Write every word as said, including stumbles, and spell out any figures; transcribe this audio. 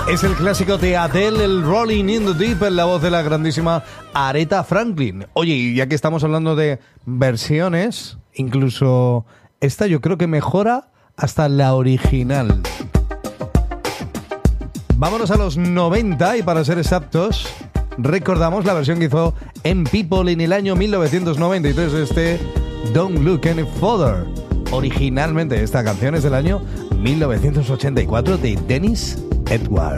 Es el clásico de Adele, el Rolling in the Deep, en la voz de la grandísima Aretha Franklin. Oye, y ya que estamos hablando de versiones, incluso esta yo creo que mejora hasta la original. Vámonos a los noventa y para ser exactos, recordamos la versión que hizo M People en el año mil novecientos noventa y tres de este Don't Look Any Further. Originalmente esta canción es del año mil novecientos ochenta y cuatro de Dennis Edward.